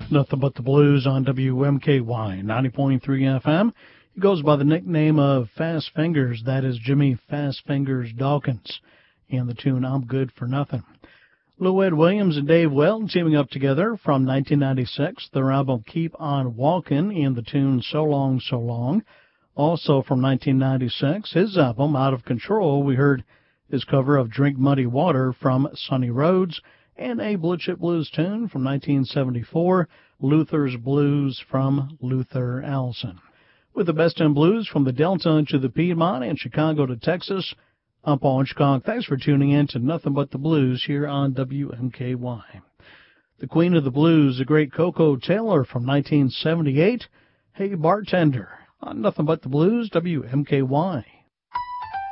Nothing But the Blues on WMKY 90.3 FM. He goes by the nickname of Fast Fingers. That is Jimmy Fast Fingers Dawkins. And the tune I'm Good for Nothing. Lou Ed Williams and Dave Weld teaming up together from 1996. Their album Keep On Walkin' and the tune So Long, So Long. Also from 1996, his album Out of Control, we heard his cover of Drink Muddy Water from Sonny Rhodes, and a Blue Chip Blues tune from 1974, Luther's Blues from Luther Allison. With the best in blues from the Delta to the Piedmont and Chicago to Texas, I'm Paul Hitchcock. Thanks for tuning in to Nothing But the Blues here on WMKY. The Queen of the Blues, the great Coco Taylor from 1978, Hey Bartender, on Nothing But the Blues, WMKY.